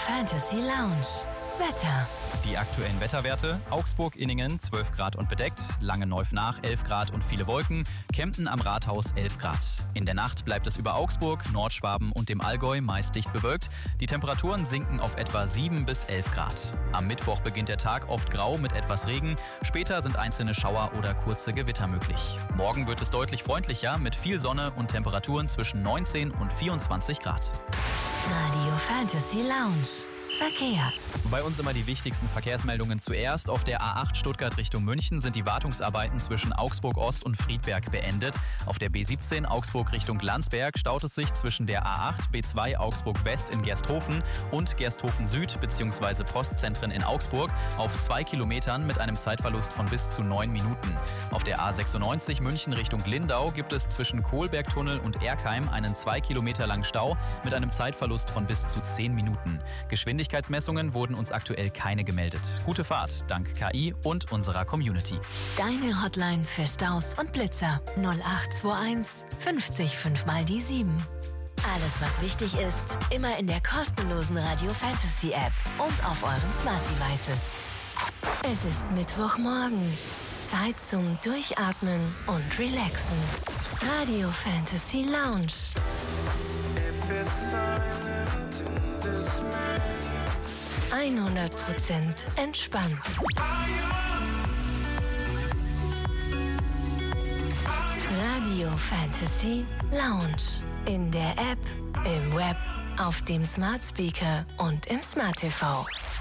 Fantasy Lounge. Wetter. Die aktuellen Wetterwerte: Augsburg-Inningen 12 Grad und bedeckt, Langenneuf-Nach 11 Grad und viele Wolken, Kempten am Rathaus 11 Grad. In der Nacht bleibt es über Augsburg, Nordschwaben und dem Allgäu meist dicht bewölkt. Die Temperaturen sinken auf etwa 7 bis 11 Grad. Am Mittwoch beginnt der Tag oft grau mit etwas Regen. Später sind einzelne Schauer oder kurze Gewitter möglich. Morgen wird es deutlich freundlicher mit viel Sonne und Temperaturen zwischen 19 und 24 Grad. Radio Fantasy Lounge. Verkehr. Bei uns immer die wichtigsten Verkehrsmeldungen zuerst. Auf der A8 Stuttgart Richtung München sind die Wartungsarbeiten zwischen Augsburg Ost und Friedberg beendet. Auf der B17 Augsburg Richtung Landsberg staut es sich zwischen der A8 B2 Augsburg West in Gersthofen und Gersthofen Süd bzw. Postzentren in Augsburg auf 2 Kilometern mit einem Zeitverlust von bis zu 9 Minuten. Auf der A96 München Richtung Lindau gibt es zwischen Kohlbergtunnel und Erkheim einen 2 Kilometer langen Stau mit einem Zeitverlust von bis zu 10 Minuten. Geschwindigkeitsmessungen wurden uns aktuell keine gemeldet. Gute Fahrt, dank KI und unserer Community. Deine Hotline für Staus und Blitzer 0821 50 5 mal die 7. Alles, was wichtig ist, immer in der kostenlosen Radio Fantasy App und auf euren Smart Devices. Es ist Mittwochmorgen. Zeit zum Durchatmen und Relaxen. Radio Fantasy Lounge. 100% entspannt. Radio Fantasy Lounge. In der App, im Web, auf dem Smart Speaker und im Smart TV.